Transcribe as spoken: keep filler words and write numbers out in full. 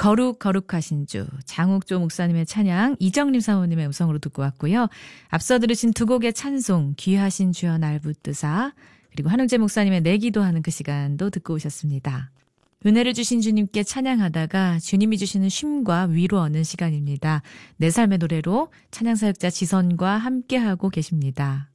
거룩 거룩하신 주 장욱조 목사님의 찬양 이정림 사모님의 음성으로 듣고 왔고요. 앞서 들으신 두 곡의 찬송 귀하신 주여 날 붙드사 그리고 한웅재 목사님의 내 기도하는 그 시간도 듣고 오셨습니다. 은혜를 주신 주님께 찬양하다가 주님이 주시는 쉼과 위로 얻는 시간입니다. 내 삶의 노래로 찬양사역자 지선과 함께하고 계십니다.